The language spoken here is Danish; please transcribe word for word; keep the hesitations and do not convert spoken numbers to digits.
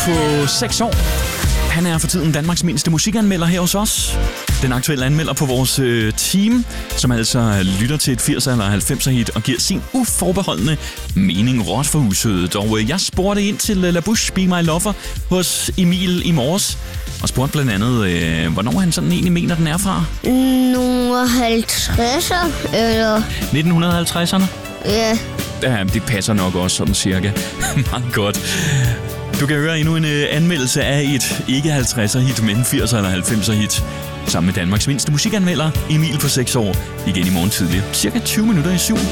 på seks år. Han er for tiden Danmarks mindste musikanmelder her hos os. Den aktuelle anmelder på vores øh, team, som altså lytter til et firser eller halvfemser hit og giver sin uforbeholdende mening råt for usødet. Og øh, jeg spurgte ind til La Bouche Be My Lover hos Emil i morges, og spurgte blandt andet, øh, hvornår han sådan egentlig mener, den er fra. Nogle halvtredser, eller... nitten halvtredserne? Ja. Ja, det passer nok også sådan cirka. Meget godt. Du kan høre endnu en øh, anmeldelse af et ikke halvtredser hit, men firser eller halvfemser hit. Sammen med Danmarks mindste musikanmelder, Emil på seks år. Igen i morgen tidlig. Cirka tyve minutter i syv.